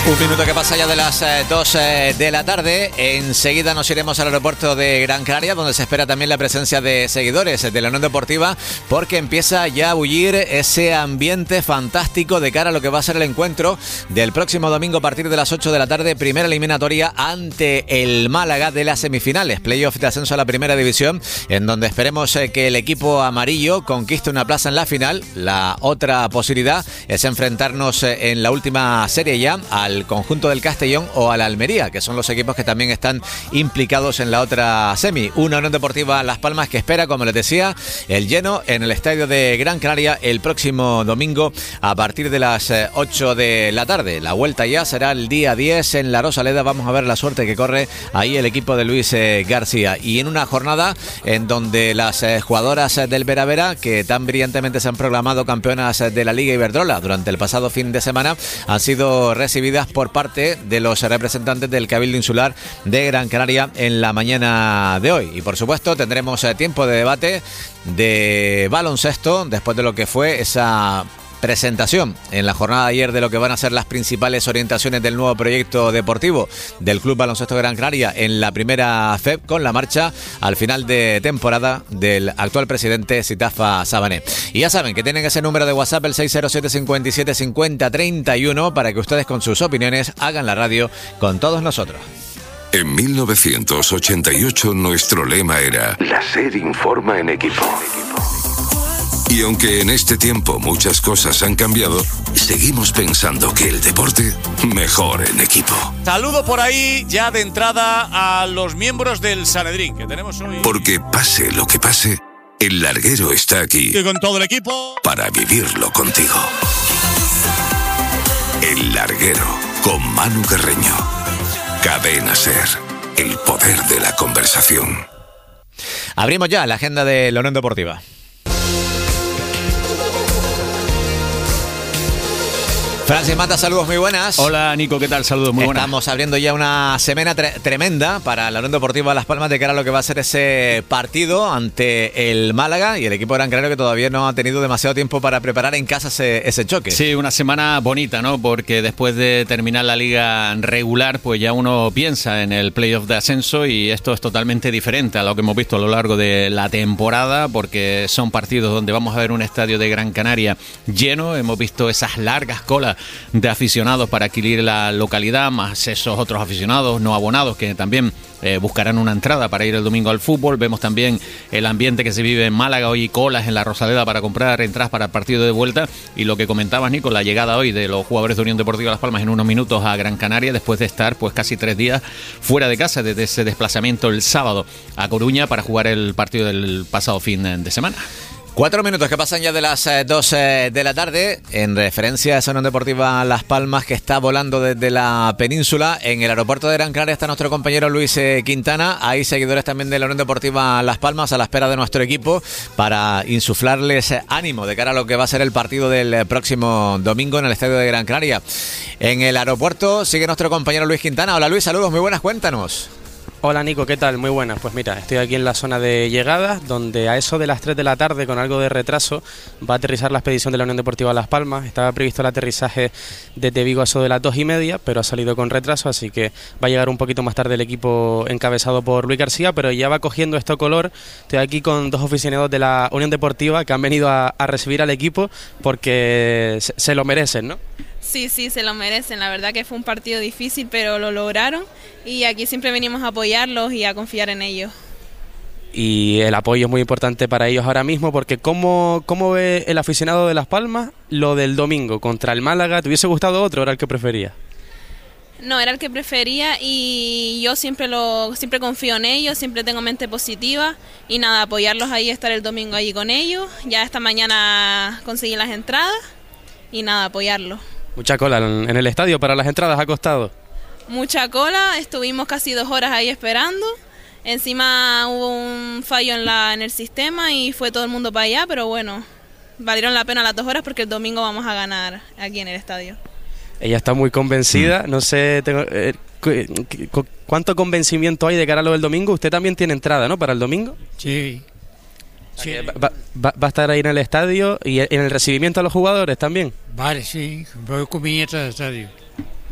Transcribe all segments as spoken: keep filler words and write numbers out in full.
Un minuto que pasa ya de las eh, dos eh, de la tarde. Enseguida nos iremos al aeropuerto de Gran Canaria, donde se espera también la presencia de seguidores de la Unión Deportiva, porque empieza ya a bullir ese ambiente fantástico de cara a lo que va a ser el encuentro del próximo domingo a partir de las ocho de la tarde, primera eliminatoria ante el Málaga de las semifinales, playoff de ascenso a la primera división, en donde esperemos eh, que el equipo amarillo conquiste una plaza en la final. La otra posibilidad es enfrentarnos eh, en la última serie ya al al conjunto del Castellón o al Almería, que son los equipos que también están implicados en la otra semi. Una Unión Deportiva Las Palmas que espera, como les decía, el lleno en el estadio de Gran Canaria el próximo domingo a partir de las ocho de la tarde. La vuelta ya será el día diez en la Rosaleda. Vamos a ver la suerte que corre ahí el equipo de Luis eh, García. Y en una jornada en donde las eh, jugadoras del Vera Vera, que tan brillantemente se han proclamado campeonas de la Liga Iberdrola durante el pasado fin de semana, han sido recibidas por parte de los representantes del Cabildo Insular de Gran Canaria en la mañana de hoy. Y por supuesto tendremos tiempo de debate de baloncesto después de lo que fue esa presentación en la jornada de ayer de lo que van a ser las principales orientaciones del nuevo proyecto deportivo del Club Baloncesto Gran Canaria en la primera F E P, con la marcha al final de temporada del actual presidente Sitafa Sabané. Y ya saben que tienen ese número de WhatsApp, el seis cero siete, cinco siete, cinco cero tres uno, para que ustedes con sus opiniones hagan la radio con todos nosotros. En mil novecientos ochenta y ocho nuestro lema era: la SER informa en equipo. Y aunque en este tiempo muchas cosas han cambiado, seguimos pensando que el deporte mejor en equipo. Saludo por ahí ya de entrada a los miembros del Sanedrín que tenemos hoy. Porque pase lo que pase, el larguero está aquí. Y con todo el equipo. Para vivirlo contigo. El larguero con Manu Carreño. Cadena SER. El poder de la conversación. Abrimos ya la agenda de la Unión Deportiva. Francis Mata, saludos muy buenas. Hola Nico, ¿qué tal? Saludos muy buenas. Estamos abriendo ya una semana tre- tremenda para la Unión Deportiva Las Palmas de cara a lo que va a ser ese partido ante el Málaga y el equipo Gran Canaria, que todavía no ha tenido demasiado tiempo para preparar en casa ese, ese choque. Sí, una semana bonita, ¿no? Porque después de terminar la liga regular, pues ya uno piensa en el playoff de ascenso, y esto es totalmente diferente a lo que hemos visto a lo largo de la temporada, porque son partidos donde vamos a ver un estadio de Gran Canaria lleno. Hemos visto esas largas colas de aficionados para adquirir la localidad, más esos otros aficionados no abonados que también eh, buscarán una entrada para ir el domingo al fútbol. Vemos también el ambiente que se vive en Málaga hoy, colas en la Rosaleda para comprar entradas para el partido de vuelta, y lo que comentabas, Nico, la llegada hoy de los jugadores de Unión Deportiva Las Palmas en unos minutos a Gran Canaria, después de estar pues casi tres días fuera de casa desde ese desplazamiento el sábado a Coruña para jugar el partido del pasado fin de semana. Cuatro minutos que pasan ya de las eh, dos eh, de la tarde, en referencia a esa Unión Deportiva Las Palmas que está volando desde la península. En el aeropuerto de Gran Canaria está nuestro compañero Luis eh, Quintana. Hay seguidores también de la Unión Deportiva Las Palmas a la espera de nuestro equipo para insuflarles eh, ánimo de cara a lo que va a ser el partido del eh, próximo domingo en el estadio de Gran Canaria. En el aeropuerto sigue nuestro compañero Luis Quintana. Hola Luis, saludos, muy buenas, cuéntanos. Hola Nico, ¿qué tal? Muy buenas. Pues mira, estoy aquí en la zona de llegada, donde a eso de las tres de la tarde, con algo de retraso, va a aterrizar la expedición de la Unión Deportiva Las Palmas. Estaba previsto el aterrizaje desde Vigo a eso de las dos y media, pero ha salido con retraso, así que va a llegar un poquito más tarde el equipo encabezado por Luis García, pero ya va cogiendo esto color. Estoy aquí con dos aficionados de la Unión Deportiva que han venido a, a recibir al equipo porque se, se lo merecen, ¿no? Sí, sí, se lo merecen. La verdad que fue un partido difícil, pero lo lograron, y aquí siempre venimos a apoyarlos y a confiar en ellos. Y el apoyo es muy importante para ellos ahora mismo, porque ¿cómo, cómo ve el aficionado de Las Palmas lo del domingo contra el Málaga? ¿Te hubiese gustado otro o era el que prefería? No, era el que prefería, y yo siempre lo siempre confío en ellos, siempre tengo mente positiva, y nada, apoyarlos ahí, estar el domingo allí con ellos. Ya esta mañana conseguí las entradas y nada, apoyarlos. Mucha cola en el estadio para las entradas, ¿ha costado? Mucha cola, estuvimos casi dos horas ahí esperando. Encima hubo un fallo en, la, en el sistema y fue todo el mundo para allá, pero bueno, valieron la pena las dos horas porque el domingo vamos a ganar aquí en el estadio. Ella está muy convencida, no sé tengo, eh, cu- cuánto convencimiento hay de cara a lo del domingo. Usted también tiene entrada, ¿no?, para el domingo. Sí. Sí. Va, va, va a estar ahí en el estadio y en el recibimiento a los jugadores también. Vale, sí, voy con mi nieta al estadio.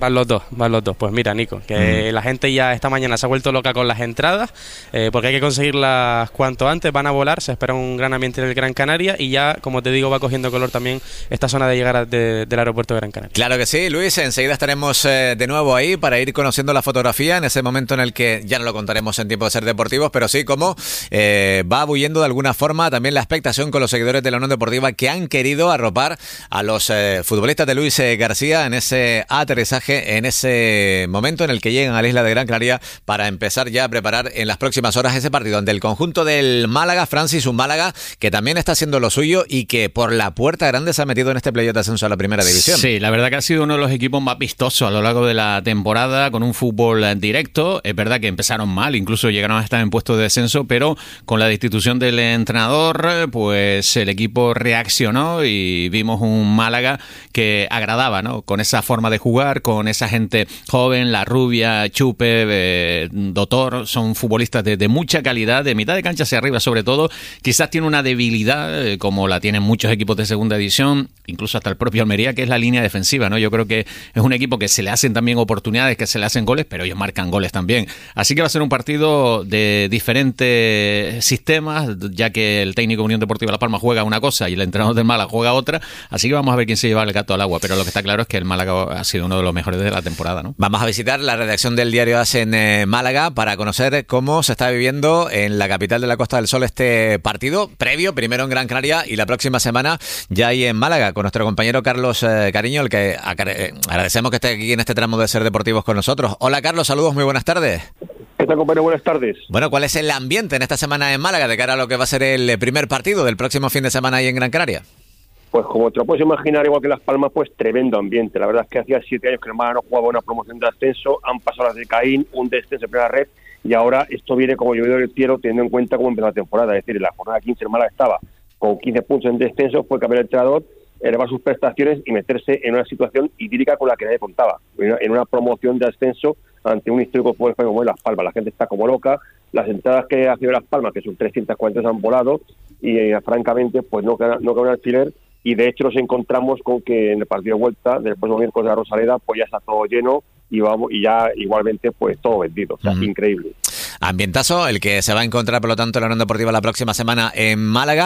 Van los dos, van los dos. Pues mira, Nico, que mm. la gente ya esta mañana se ha vuelto loca con las entradas, eh, porque hay que conseguirlas cuanto antes, van a volar, se espera un gran ambiente en el Gran Canaria y ya, como te digo, va cogiendo color también esta zona de llegada de, del aeropuerto de Gran Canaria. Claro que sí, Luis, enseguida estaremos eh, de nuevo ahí para ir conociendo la fotografía en ese momento en el que ya no lo contaremos en tiempo de ser deportivos, pero sí como eh, va bulliendo de alguna forma también la expectación con los seguidores de la Unión Deportiva que han querido arropar a los eh, futbolistas de Luis eh, García en ese aterrizaje, en ese momento en el que llegan a la isla de Gran Canaria para empezar ya a preparar en las próximas horas ese partido ante el conjunto del Málaga, Francis, un Málaga que también está haciendo lo suyo y que por la puerta grande se ha metido en este playoff de ascenso a la primera división. Sí, la verdad que ha sido uno de los equipos más vistosos a lo largo de la temporada, con un fútbol directo. Es verdad que empezaron mal, incluso llegaron a estar en puestos de descenso, pero con la destitución del entrenador, pues el equipo reaccionó y vimos un Málaga que agradaba, ¿no? Con esa forma de jugar, con esa gente joven, la Rubia, Chupe, eh, Dotor, son futbolistas de, de mucha calidad, de mitad de cancha hacia arriba sobre todo. Quizás tiene una debilidad, eh, como la tienen muchos equipos de segunda división, incluso hasta el propio Almería, que es la línea defensiva, ¿no? Yo creo que es un equipo que se le hacen también oportunidades, que se le hacen goles, pero ellos marcan goles también. Así que va a ser un partido de diferentes sistemas, ya que el técnico de Unión Deportiva Las Palmas juega una cosa y el entrenador del Málaga juega otra, así que vamos a ver quién se lleva el gato al agua, pero lo que está claro es que el Málaga ha sido uno de los mejores de la temporada, ¿no? Vamos a visitar la redacción del diario A S en eh, Málaga para conocer cómo se está viviendo en la capital de la Costa del Sol este partido previo, primero en Gran Canaria y la próxima semana ya ahí en Málaga, con nuestro compañero Carlos eh, Cariño, al que eh, agradecemos que esté aquí en este tramo de Ser Deportivos con nosotros. Hola Carlos, saludos, muy buenas tardes. ¿Qué tal, compañero? Buenas tardes. Bueno, ¿cuál es el ambiente en esta semana en Málaga de cara a lo que va a ser el primer partido del próximo fin de semana ahí en Gran Canaria? Pues como te lo puedes imaginar, igual que Las Palmas, pues tremendo ambiente. La verdad es que hacía siete años que el Málaga no jugaba una promoción de ascenso, han pasado las de Caín, un descenso en primera red, y ahora esto viene como llovido del cielo, teniendo en cuenta cómo empezó la temporada. Es decir, en la jornada quince el Málaga estaba con quince puntos en descenso, fue cambiar el entrenador, elevar sus prestaciones y meterse en una situación idílica con la que nadie contaba, en una, en una promoción de ascenso ante un histórico fútbol español como es Las Palmas. La gente está como loca, las entradas que ha sido Las Palmas, que son trescientas cuarenta, han volado y eh, francamente pues no queda, no queda un alfiler. Y de hecho nos encontramos con que en el partido de vuelta del próximo miércoles de la Rosaleda pues ya está todo lleno y vamos y ya igualmente pues todo vendido, o sea, uh-huh. Increíble. Ambientazo, el que se va a encontrar por lo tanto en la Unión Deportiva la próxima semana en Málaga.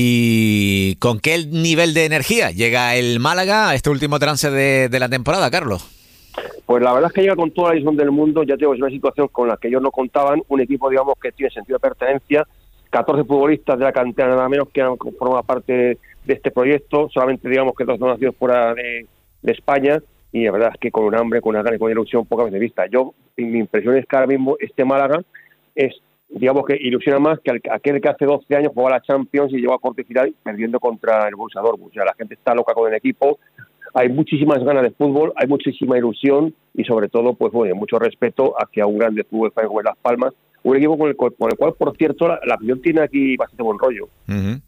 ¿Y con qué nivel de energía llega el Málaga a este último trance de, de la temporada, Carlos? Pues la verdad es que llega con toda la ilusión del mundo. Ya tengo una situación con la que ellos no contaban, un equipo digamos que tiene sentido de pertenencia, catorce futbolistas de la cantera nada menos que han formado parte de este proyecto, solamente digamos que dos son nacidos fuera de, de España, y la verdad es que con un hambre, con una gana y con una ilusión poca vez de vista. Yo, mi impresión es que ahora mismo este Málaga es, digamos que ilusiona más que aquel que hace doce años jugaba la Champions y llegó a corte final perdiendo contra el Borussia Dortmund. O sea, la gente está loca con el equipo, hay muchísimas ganas de fútbol, hay muchísima ilusión y sobre todo, pues bueno, mucho respeto hacia un grande fútbol español como es Las Palmas, un equipo con el, con el cual, por cierto, la, la afición tiene aquí bastante buen rollo. Uh-huh.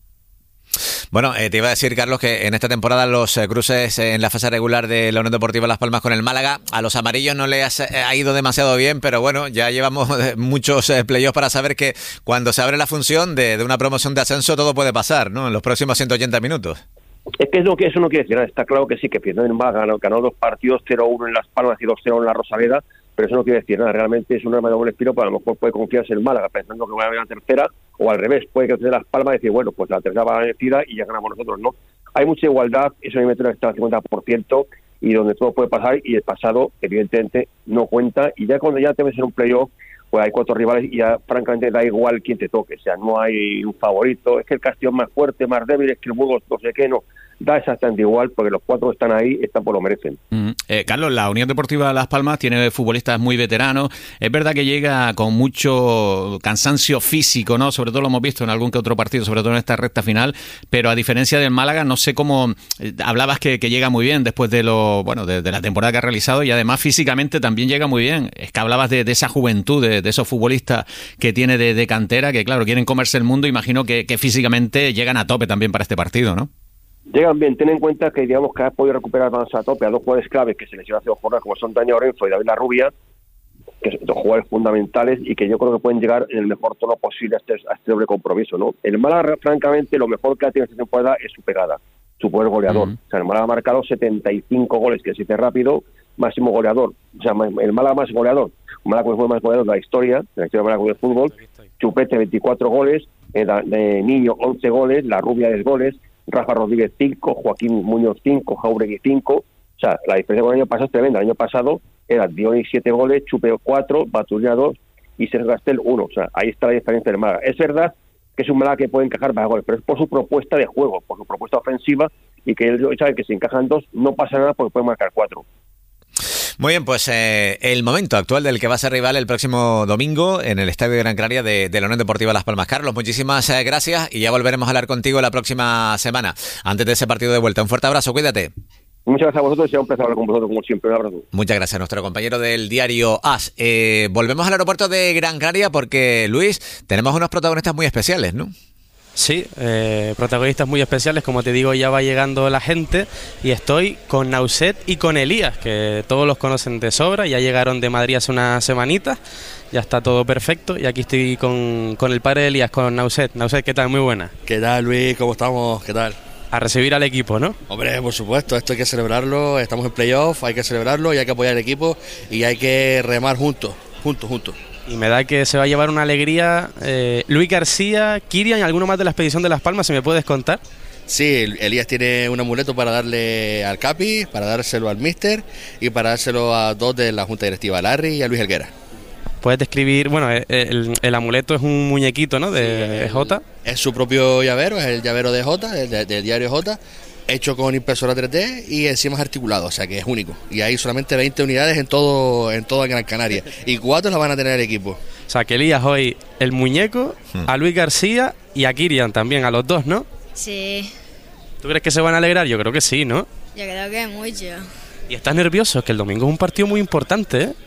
Bueno, eh, te iba a decir, Carlos, que en esta temporada los eh, cruces eh, en la fase regular de la Unión Deportiva Las Palmas con el Málaga, a los amarillos no les ha, ha ido demasiado bien, pero bueno, ya llevamos eh, muchos eh, playoffs para saber que cuando se abre la función de, de una promoción de ascenso todo puede pasar, ¿no? En los próximos ciento ochenta minutos. Es que eso, que eso no quiere decir nada, está claro que sí, que Fernando Málaga ganó, ganó dos partidos, cero uno en Las Palmas y dos cero en la Rosaleda, pero eso no quiere decir nada, realmente es un arma de doble filo, pero a lo mejor puede confiarse en Málaga pensando que va a haber una tercera, o al revés, puede que de Las Palmas y decir, bueno, pues la tercera va vencida y ya ganamos nosotros, ¿no? Hay mucha igualdad, eso me mete está al cincuenta por ciento y donde todo puede pasar, y el pasado evidentemente no cuenta, y ya cuando ya te ves en un playoff, pues hay cuatro rivales y ya francamente da igual quién te toque, o sea, no hay un favorito, es que el Castellón más fuerte, más débil, es que el Burgos no sé qué, no, da exactamente igual, porque los cuatro que están ahí están por lo merecen. Mm. Eh, Carlos, la Unión Deportiva Las Palmas tiene futbolistas muy veteranos, es verdad que llega con mucho cansancio físico, ¿no? Sobre todo lo hemos visto en algún que otro partido, sobre todo en esta recta final, pero a diferencia del Málaga, no sé cómo, eh, hablabas que, que llega muy bien después de lo bueno de, de la temporada que ha realizado, y además físicamente también llega muy bien, es que hablabas de, de esa juventud, de, de esos futbolistas que tiene de, de cantera, que claro, quieren comerse el mundo, imagino que, que físicamente llegan a tope también para este partido, ¿no? Llegan bien, ten en cuenta que digamos que has podido recuperar más a tope a dos jugadores claves que se lesionaron hace dos jornadas, como son Dani Orenzo y David Larrubia, que son dos jugadores fundamentales y que yo creo que pueden llegar en el mejor tono posible a este, a este doble compromiso, ¿no? El Málaga, francamente, lo mejor que ha tenido esta temporada es su pegada, su poder goleador. Uh-huh. O sea, el Málaga ha marcado setenta y cinco goles, que se dice rápido, máximo goleador, o sea, el Málaga más goleador, Málaga fue más goleador de la historia, de la historia del Málaga de fútbol, Chupete veinticuatro goles, eh, de Niño once goles, La Rubia diez goles, Rafa Rodríguez cinco, Joaquín Muñoz cinco, Jauregui cinco, o sea, la diferencia con el año pasado es tremenda. El año pasado era Dionis siete goles, Chupe cuatro, Batulla dos y Sergio Gastel uno, o sea, ahí está la diferencia del Málaga. Es verdad que es un Málaga que puede encajar más goles, pero es por su propuesta de juego, por su propuesta ofensiva, y que él sabe que si encajan dos no pasa nada porque pueden marcar cuatro. Muy bien, pues eh, el momento actual del que va a ser rival el próximo domingo en el Estadio de Gran Canaria de, de la Unión Deportiva Las Palmas. Carlos, muchísimas eh, gracias y ya volveremos a hablar contigo la próxima semana, antes de ese partido de vuelta. Un fuerte abrazo, cuídate. Muchas gracias a vosotros y sea un placer hablar con vosotros como siempre. Un abrazo. Muchas gracias a nuestro compañero del diario AS. Eh, volvemos al aeropuerto de Gran Canaria porque, Luis, tenemos unos protagonistas muy especiales, ¿no? Sí, eh, protagonistas muy especiales, como te digo, ya va llegando la gente y estoy con Nauset y con Elías, que todos los conocen de sobra, ya llegaron de Madrid hace unas semanitas, ya está todo perfecto y aquí estoy con, con el padre de Elías, con Nauset. Nauset, ¿qué tal? Muy buena. ¿Qué tal, Luis? ¿Cómo estamos? ¿Qué tal? A recibir al equipo, ¿no? Hombre, por supuesto, esto hay que celebrarlo, estamos en playoff, hay que celebrarlo y hay que apoyar al equipo y hay que remar juntos, juntos, juntos. Y me da que se va a llevar una alegría. Eh, Luis García, Kirian y alguno más de la expedición de Las Palmas, ¿se me puedes contar? Sí, Elías tiene un amuleto para darle al Capi, para dárselo al Mister y para dárselo a dos de la Junta Directiva, a Larry y a Luis Helguera. Puedes describir, bueno, el, el amuleto es un muñequito, ¿no? De sí, Jota. Es su propio llavero, es el llavero de Jota, del de, de diario Jota, hecho con impresora tres D y encima es articulado, o sea que es único. Y hay solamente veinte unidades en todo en toda Gran Canaria y cuatro las van a tener el equipo. O sea que Elías hoy el muñeco, a Luis García y a Kirian también, a los dos, ¿no? Sí. ¿Tú crees que se van a alegrar? Yo creo que sí, ¿no? Yo creo que mucho. ¿Y estás nervioso? Es que el domingo es un partido muy importante, ¿eh?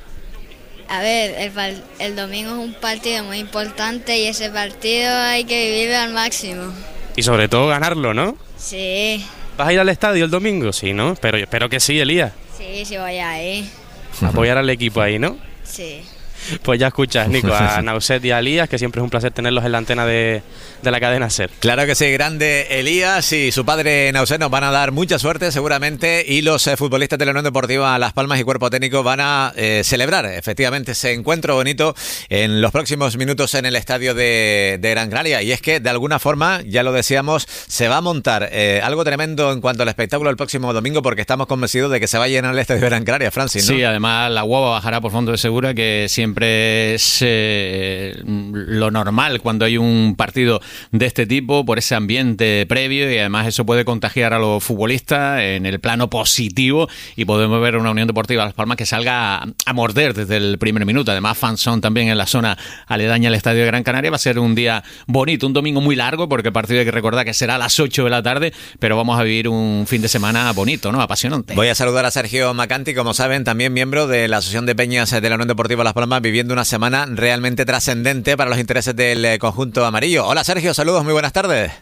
A ver, el, el domingo es un partido muy importante y ese partido hay que vivirlo al máximo. Y sobre todo ganarlo, ¿no? Sí. ¿Vas a ir al estadio el domingo? Sí, ¿no? Pero espero que sí, Elías. Sí, sí voy a ir. Apoyar al equipo ahí, ¿no? Sí. Pues ya escuchas, Nico, a Nauset y a Elías, que siempre es un placer tenerlos en la antena de, de la cadena SER. Claro que sí, grande Elías y su padre Nauset nos van a dar mucha suerte seguramente y los eh, futbolistas de la Unión Deportiva Las Palmas y cuerpo técnico van a eh, celebrar efectivamente ese encuentro bonito en los próximos minutos en el estadio de, de Gran Canaria. Y es que de alguna forma, ya lo decíamos, se va a montar eh, algo tremendo en cuanto al espectáculo el próximo domingo porque estamos convencidos de que se va a llenar el estadio de Gran Canaria, Francis, ¿no? Sí, además la guagua bajará por fondo de segura, que siempre Siempre es eh, lo normal cuando hay un partido de este tipo, por ese ambiente previo, y además eso puede contagiar a los futbolistas en el plano positivo y podemos ver una Unión Deportiva Las Palmas que salga a, a morder desde el primer minuto. Además, fans son también en la zona aledaña al Estadio de Gran Canaria. Va a ser un día bonito, un domingo muy largo, porque el partido hay que recordar que será a las ocho de la tarde, pero vamos a vivir un fin de semana bonito, ¿no? Apasionante. Voy a saludar a Sergio Macanti, como saben, también miembro de la Asociación de Peñas de la Unión Deportiva Las Palmas, viviendo una semana realmente trascendente para los intereses del conjunto amarillo. Hola Sergio, saludos, muy buenas tardes.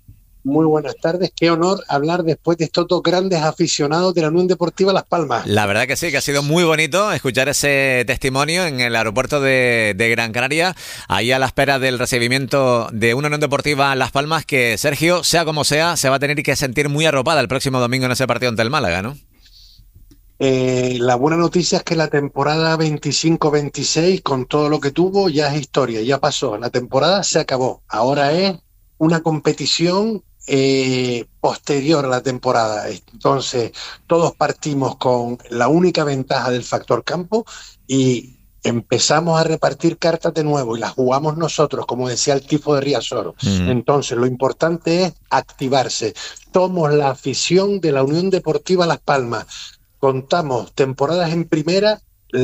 Muy buenas tardes, qué honor hablar después de estos dos grandes aficionados de la Unión Deportiva Las Palmas. La verdad que sí, que ha sido muy bonito escuchar ese testimonio en el aeropuerto de, de Gran Canaria, ahí a la espera del recibimiento de una Unión Deportiva Las Palmas que, Sergio, sea como sea, se va a tener que sentir muy arropada el próximo domingo en ese partido ante el Málaga, ¿no? Eh, la buena noticia es que la temporada veinticinco veintiséis, con todo lo que tuvo, ya es historia, ya pasó. La temporada se acabó. Ahora es una competición eh, posterior a la temporada. Entonces, todos partimos con la única ventaja del factor campo y empezamos a repartir cartas de nuevo y las jugamos nosotros, como decía el tifo de Riazor. Mm. Entonces, lo importante es activarse. Somos la afición de la Unión Deportiva Las Palmas. Contamos temporadas en primera,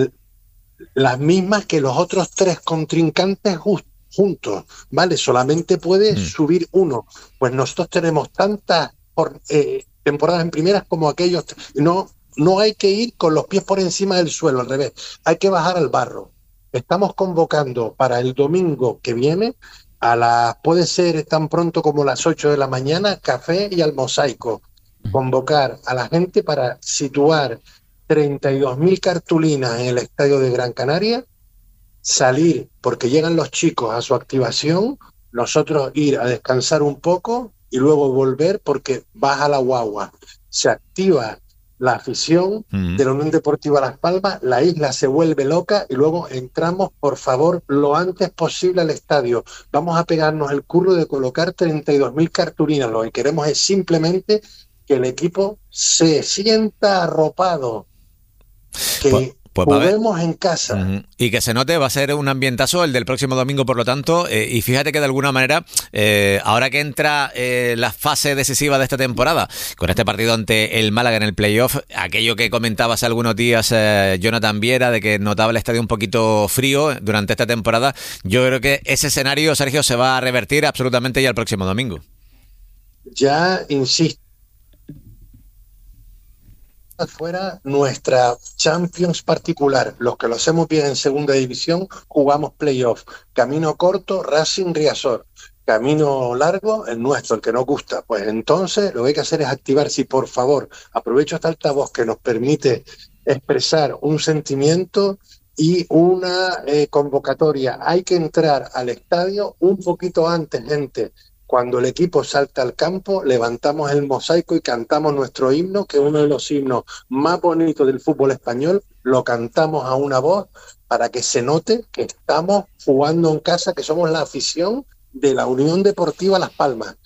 las mismas que los otros tres contrincantes just, juntos, ¿vale? Solamente puede mm. subir uno. Pues nosotros tenemos tantas por, eh, temporadas en primeras como aquellos. No, no hay que ir con los pies por encima del suelo, al revés. Hay que bajar al barro. Estamos convocando para el domingo que viene, a las, puede ser tan pronto como las ocho de la mañana, café y al mosaico. Convocar a la gente para situar treinta y dos mil cartulinas en el estadio de Gran Canaria, salir porque llegan los chicos a su activación, nosotros ir a descansar un poco y luego volver porque baja la guagua, se activa la afición Mm. de la Unión Deportiva Las Palmas, la isla se vuelve loca y luego entramos, por favor, lo antes posible al estadio. Vamos a pegarnos el curro de colocar treinta y dos mil cartulinas. Lo que queremos es simplemente que el equipo se sienta arropado, que Pues- pues va a ver. juguemos en casa. Ujú. Y que se note, va a ser un ambientazo el del próximo domingo, por lo tanto, eh, y fíjate que de alguna manera, eh, ahora que entra eh, la fase decisiva de esta temporada, con este partido ante el Málaga en el playoff, aquello que comentabas hace algunos días, eh, Jonathan Viera, de que notaba el estadio un poquito frío durante esta temporada, yo creo que ese escenario, Sergio, se va a revertir absolutamente ya el próximo domingo. Ya, insisto, fuera nuestra Champions particular. Los que lo hacemos bien en segunda división jugamos playoff. Camino corto, Racing Riazor. Camino largo, el nuestro, el que nos gusta. Pues entonces lo que hay que hacer es activar. Si por favor, aprovecho esta altavoz que nos permite expresar un sentimiento y una eh, convocatoria. Hay que entrar al estadio un poquito antes, gente. Cuando el equipo salta al campo, levantamos el mosaico y cantamos nuestro himno, que es uno de los himnos más bonitos del fútbol español. Lo cantamos a una voz para que se note que estamos jugando en casa, que somos la afición de la Unión Deportiva Las Palmas.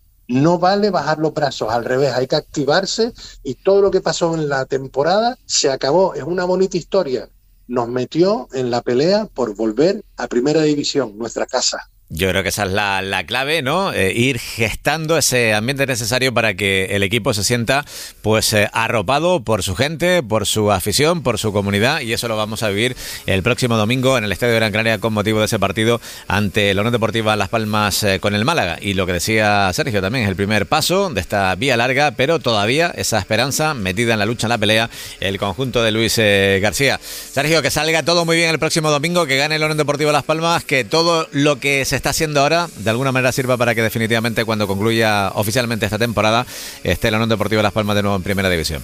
No vale bajar los brazos, al revés, hay que activarse y todo lo que pasó en la temporada se acabó. Es una bonita historia. Nos metió en la pelea por volver a Primera División, nuestra casa. Yo creo que esa es la, la clave, ¿no? Eh, ir gestando ese ambiente necesario para que el equipo se sienta pues eh, arropado por su gente, por su afición, por su comunidad, y eso lo vamos a vivir el próximo domingo en el Estadio de Gran Canaria con motivo de ese partido ante la Unión Deportiva Las Palmas eh, con el Málaga. Y lo que decía Sergio también es el primer paso de esta vía larga, pero todavía esa esperanza metida en la lucha, en la pelea, el conjunto de Luis eh, García. Sergio, que salga todo muy bien el próximo domingo, que gane la Unión Deportiva Las Palmas, que todo lo que se está haciendo ahora de alguna manera sirva para que definitivamente cuando concluya oficialmente esta temporada esté la Unión Deportiva Las Palmas de nuevo en Primera División.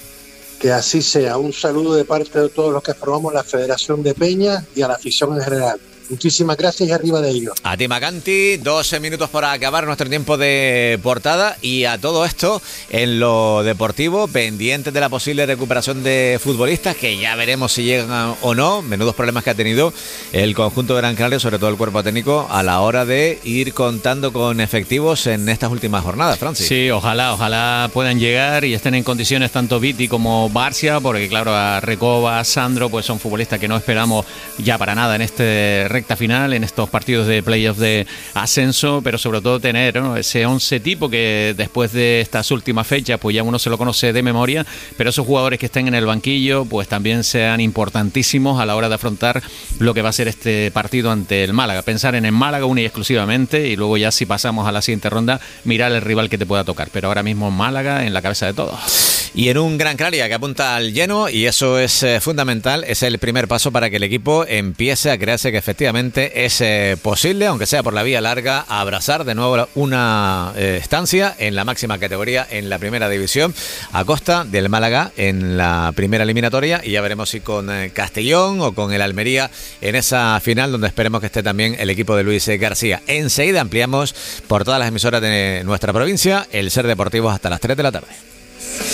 Que así sea. Un saludo de parte de todos los que formamos la Federación de Peñas y a la afición en general. Muchísimas gracias y arriba de ellos. A ti, Macanti, doce minutos para acabar nuestro tiempo de portada, y a todo esto en lo deportivo, pendientes de la posible recuperación de futbolistas, que ya veremos si llegan o no. Menudos problemas que ha tenido el conjunto de Gran Canaria, sobre todo el cuerpo técnico, a la hora de ir contando con efectivos en estas últimas jornadas, Francis. Sí, ojalá, ojalá puedan llegar y estén en condiciones tanto Viti como Barcia, porque claro, a Recoba, a Sandro, pues son futbolistas que no esperamos ya para nada en este recta final, en estos partidos de playoff de ascenso, pero sobre todo tener, ¿no?, ese once tipo que después de estas últimas fechas pues ya uno se lo conoce de memoria, pero esos jugadores que estén en el banquillo pues también sean importantísimos a la hora de afrontar lo que va a ser este partido ante el Málaga. Pensar en el Málaga única y exclusivamente, y luego ya si pasamos a la siguiente ronda mirar el rival que te pueda tocar, pero ahora mismo Málaga en la cabeza de todos. Y en un Gran Canaria que apunta al lleno, y eso es eh, fundamental, es el primer paso para que el equipo empiece a creerse que efectivamente es eh, posible, aunque sea por la vía larga, abrazar de nuevo una eh, estancia en la máxima categoría, en la Primera División, a costa del Málaga en la primera eliminatoria, y ya veremos si con eh, Castellón o con el Almería en esa final, donde esperemos que esté también el equipo de Luis García. Enseguida ampliamos por todas las emisoras de nuestra provincia el Ser Deportivos hasta las tres de la tarde.